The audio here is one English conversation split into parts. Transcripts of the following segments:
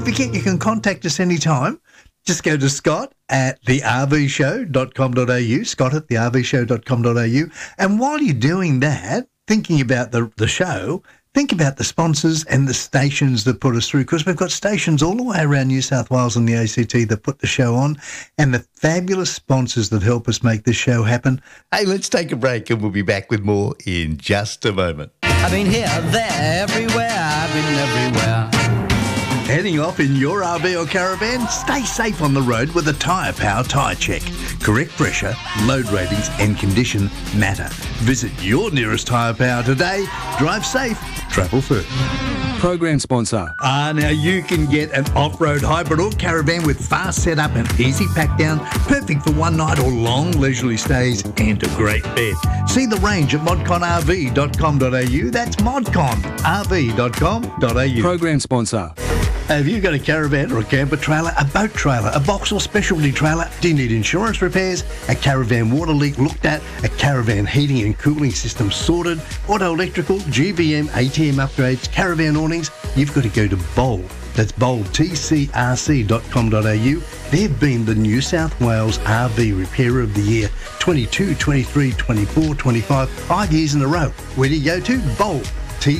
forget, you can contact us anytime. Just go to Scott at thervshow.com.au, Scott at thervshow.com.au. And while you're doing that, thinking about the show, think about the sponsors and the stations that put us through, because we've got stations all the way around New South Wales and the ACT that put the show on, and the fabulous sponsors that help us make this show happen. Hey, let's take a break and we'll be back with more in just a moment. I've been here, there, everywhere, I've been everywhere. Heading off in your RV or caravan? Stay safe on the road with a Tyre Power Tyre Check. Correct pressure, load ratings and condition matter. Visit your nearest Tyre Power today. Drive safe, travel first. Program sponsor. Now you can get an off-road hybrid or caravan with fast setup and easy pack down, perfect for one night or long leisurely stays, and a great bed. See the range at modconrv.com.au. That's modconrv.com.au. Program sponsor. Have you got a caravan or a camper trailer, a boat trailer, a box or specialty trailer? Do you need insurance repairs, a caravan water leak looked at, a caravan heating and cooling system sorted, auto electrical, GVM, ATM upgrades, caravan awnings? You've got to go to Bold. That's boldtcrc.com.au. They've been the New South Wales RV Repairer of the Year 22, 23, 24, 25, 5 years in a row. Where do you go to? Bold.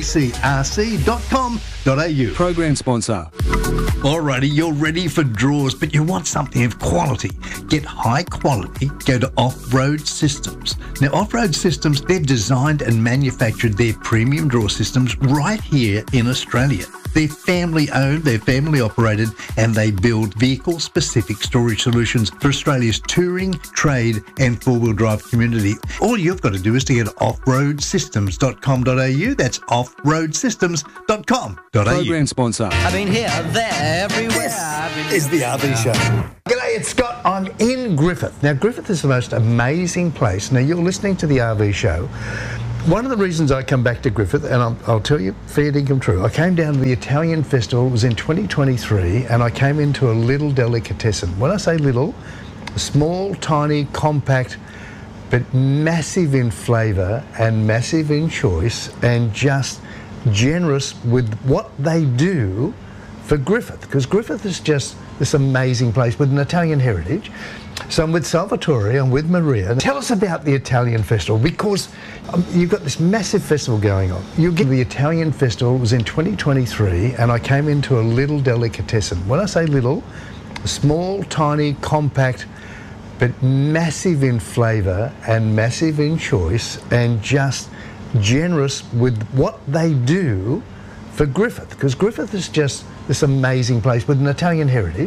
tcrc.com.au. Program sponsor. Alrighty, you're ready for draws, but you want something of quality. Get high quality, go to Off-Road Systems. Now, Off-Road Systems, they've designed and manufactured their premium draw systems right here in Australia. They're family owned, they're family operated, and they build vehicle specific storage solutions for Australia's touring, trade, and four-wheel drive community. All you've got to do is to get offroadsystems.com.au. That's offroadsystems.com.au. Program sponsor. I've been here, there, everywhere, I've been Is the RV Show. G'day, it's Scott. I'm in Griffith. Now, Griffith is the most amazing place. Now, you're listening to the RV Show. One of the reasons I come back to Griffith, and I'll tell you, fair dinkum true, I came down to the Italian Festival. It was in 2023, and I came into a little delicatessen. When I say little, small, tiny, compact, but massive in flavour and massive in choice, and just generous with what they do for Griffith, because Griffith is just this amazing place with an Italian heritage. So I'm with Salvatore, I'm with Maria. Tell us about the Italian Festival, because you've got this massive festival going on. You get the Italian Festival. It was in 2023, and I came into a little delicatessen. When I say little, small, tiny, compact, but massive in flavour and massive in choice, and just generous with what they do for Griffith, because Griffith is just this amazing place with an Italian heritage.